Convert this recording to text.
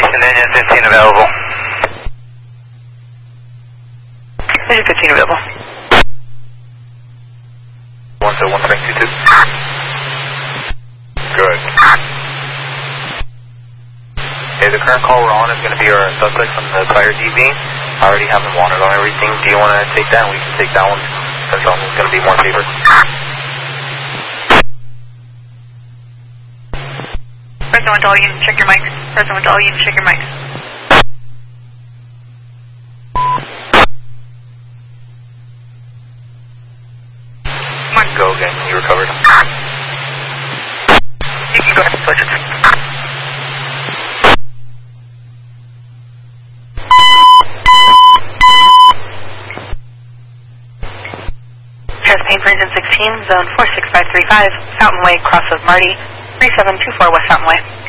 And engine 15 available. Engine 15 available. 171.22. Good. Okay, the current call we're on is going to be our suspect from the prior DB. I already have him wanted on everything. Do you want to take that? We can take that one. That's almost going to be more favored. President to all units, check your mics. President to all units, check your mics. Come on, go again. You recovered. You can go ahead and switch it. Pain for engine 16, zone 46535, Fountain Way, cross of Marty, 3724 West Fountain Way.